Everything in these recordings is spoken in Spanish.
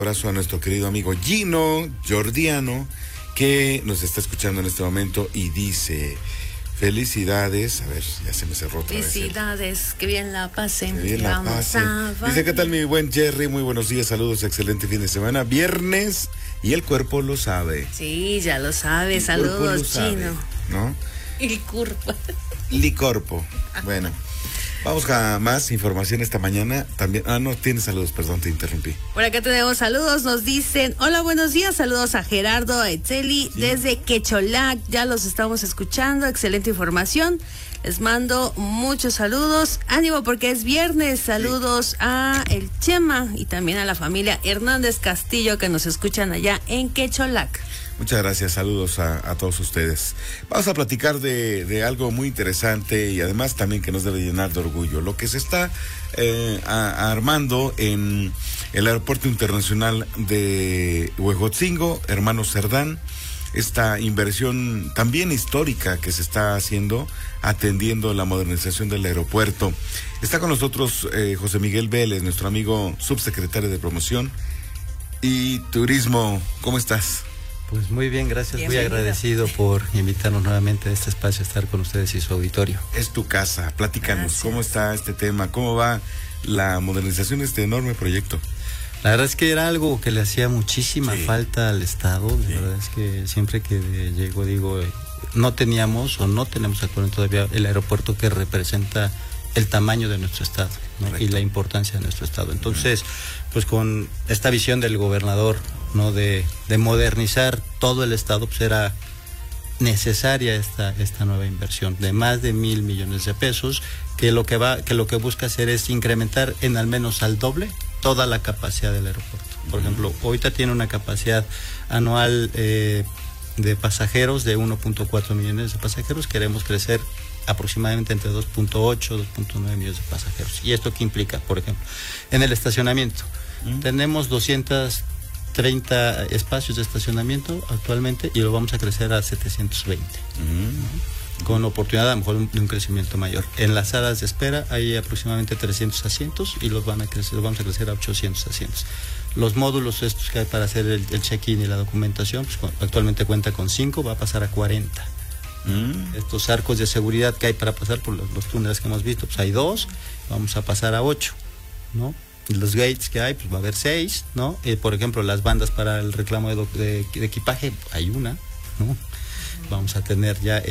Abrazo a nuestro querido amigo Gino Giordiano, que nos está escuchando en este momento y dice: felicidades, a ver, ya se me cerró otra vez. Felicidades, que bien la pasen. Que bien la pasen. Dice: ¿qué tal mi buen Jerry? Muy buenos días, saludos, excelente fin de semana. Viernes y el cuerpo lo sabe. Sí, ya lo sabe, saludos, Chino. ¿No? El cuerpo. Licorpo. Bueno. Vamos a más información esta mañana. También, no tienes saludos, perdón, te interrumpí. Por acá tenemos saludos, nos dicen: hola, buenos días, saludos a Gerardo, a Etzeli, sí, desde Quecholac, ya los estamos escuchando, excelente información. Les mando muchos saludos, ánimo porque es viernes, saludos sí, a el Chema y también a la familia Hernández Castillo que nos escuchan allá en Quecholac. Muchas gracias, saludos a todos ustedes. Vamos a platicar de algo muy interesante y además también que nos debe llenar de orgullo. Lo que se está armando en el Aeropuerto Internacional de Huejotzingo, Hermano Cerdán, esta inversión también histórica que se está haciendo atendiendo la modernización del aeropuerto. Está con nosotros José Miguel Vélez, nuestro amigo subsecretario de Promoción y Turismo. ¿Cómo estás? Pues muy bien, gracias. Bienvenido. Muy agradecido por invitarnos nuevamente a este espacio, a estar con ustedes y su auditorio. Es tu casa, platícanos, gracias. ¿Cómo está este tema? ¿Cómo va la modernización de este enorme proyecto? La verdad es que era algo que le hacía muchísima falta al Estado. La verdad es que siempre que llego digo, no teníamos o no tenemos actualmente todavía el aeropuerto que representa el tamaño de nuestro Estado, ¿no? Y la importancia de nuestro Estado. Entonces, pues con esta visión del gobernador, ¿no? De modernizar todo el Estado, pues era necesaria esta nueva inversión de más de 1,000 millones de pesos, que lo que busca hacer es incrementar en al menos al doble toda la capacidad del aeropuerto. Por ejemplo, ahorita tiene una capacidad anual de pasajeros de 1.4 millones de pasajeros. Queremos crecer aproximadamente entre 2.8, 2.9 millones de pasajeros. ¿Y esto qué implica? Por ejemplo, en el estacionamiento, tenemos 230 espacios de estacionamiento actualmente y lo vamos a crecer a 720, ¿no? Con oportunidad a lo mejor de un crecimiento mayor. En las salas de espera hay aproximadamente 300 asientos y los vamos a crecer a 800 asientos. Los módulos estos que hay para hacer el check-in y la documentación, pues actualmente cuenta con 5, va a pasar a 40. Estos arcos de seguridad que hay para pasar por los túneles que hemos visto, pues hay 2, vamos a pasar a 8, ¿no? Y los gates que hay, pues va a haber 6, ¿no? Por ejemplo, las bandas para el reclamo de equipaje, hay una, ¿no? Vamos a tener ya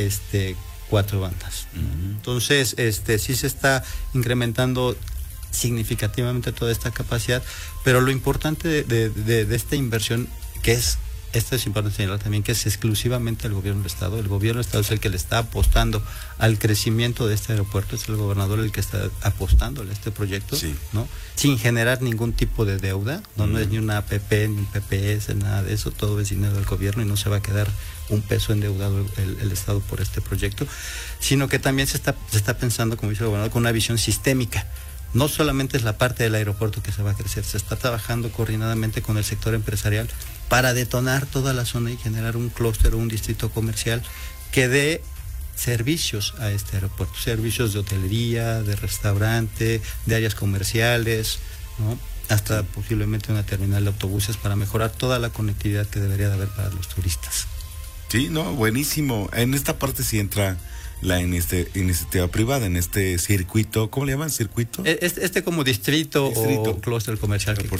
4 bandas. Entonces, sí se está incrementando significativamente toda esta capacidad, pero lo importante de esta inversión, que es, esto es importante señalar también, que es exclusivamente el gobierno del Estado. El gobierno del Estado es el que le está apostando al crecimiento de este aeropuerto, es el gobernador el que está apostándole a este proyecto, sí, ¿no? Sin generar ningún tipo de deuda, no es ni una APP, ni un PPS, nada de eso, todo es dinero del gobierno y no se va a quedar un peso endeudado el Estado por este proyecto, sino que también se está pensando, como dice el gobernador, con una visión sistémica. No solamente es la parte del aeropuerto que se va a crecer, se está trabajando coordinadamente con el sector empresarial para detonar toda la zona y generar un clúster o un distrito comercial que dé servicios a este aeropuerto, servicios de hotelería, de restaurante, de áreas comerciales, ¿no? Hasta posiblemente una terminal de autobuses para mejorar toda la conectividad que debería de haber para los turistas. Sí, no, buenísimo. En esta parte sí entra la iniciativa privada, en este circuito, ¿cómo le llaman? ¿Circuito? Como distrito o clúster comercial que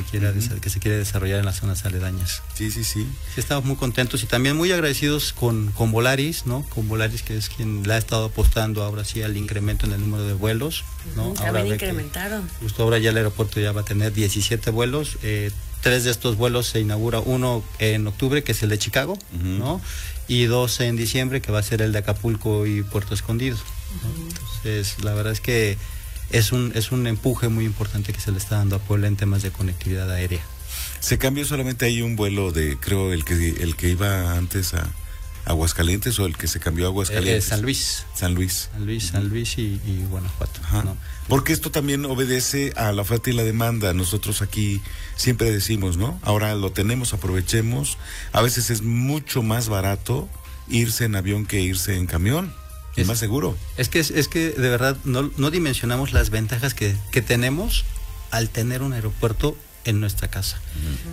se quiere desarrollar en las zonas aledañas. Sí. Sí, estamos muy contentos y también muy agradecidos con Volaris, ¿no? Con Volaris, que es quien le ha estado apostando ahora sí al incremento en el número de vuelos, ¿no? También incrementaron. Justo ahora ya el aeropuerto ya va a tener 17 vuelos, 3 de estos vuelos se inaugura, uno en octubre, que es el de Chicago, ¿no? Y 2 en diciembre, que va a ser el de Acapulco y Puerto Escondido, ¿no? Entonces, la verdad es que es un empuje muy importante que se le está dando a Puebla en temas de conectividad aérea. Se cambió solamente ahí un vuelo de, creo, el que iba antes a Aguascalientes, o el que se cambió a Aguascalientes. San Luis y Guanajuato, ¿no? Porque esto también obedece a la oferta y la demanda. Nosotros aquí siempre decimos, ¿no? Ahora lo tenemos, aprovechemos. A veces es mucho más barato irse en avión que irse en camión. Es más seguro. Es que de verdad no dimensionamos las ventajas que tenemos al tener un aeropuerto en nuestra casa.